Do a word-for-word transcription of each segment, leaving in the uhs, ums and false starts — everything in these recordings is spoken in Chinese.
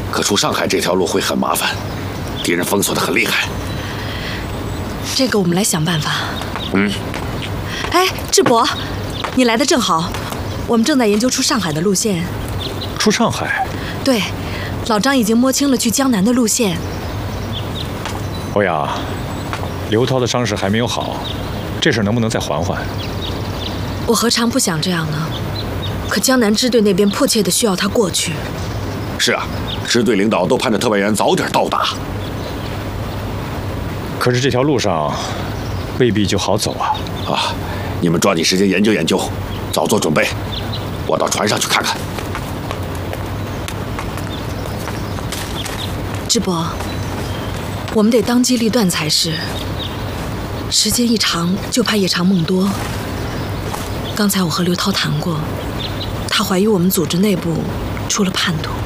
可出上海这条路会很麻烦，敌人封锁得很厉害。 这个我们来想办法。 嗯。 哎，智伯，你来的正好，我们正在研究出上海的路线。 出上海？ 对，老张已经摸清了去江南的路线。 欧阳，刘涛的伤势还没有好，这事能不能再缓缓？ 我何尝不想这样呢？可江南支队那边迫切的需要他过去。 是啊，支队领导都盼着特派员早点到达。 可是这条路上未必就好走啊！ 啊，你们抓紧时间研究研究，早做准备。我到船上去看看。 智伯，我们得当机立断才是。时间一长，就怕夜长梦多。刚才我和刘涛谈过，他怀疑我们组织内部出了叛徒。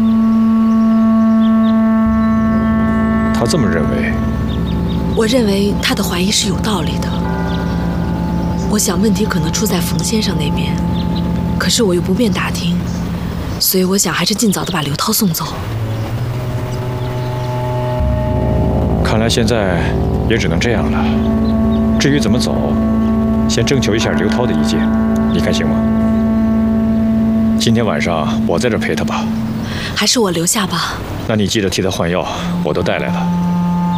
他这么认为？ 我认为他的怀疑是有道理的。我想问题可能出在冯先生那边，可是我又不便打听，所以我想还是尽早的把刘涛送走。 看来现在也只能这样了。至于怎么走，先征求一下刘涛的意见，你看行吗？今天晚上我在这陪他吧。 还是我留下吧。 那你记得替他换药，我都带来了。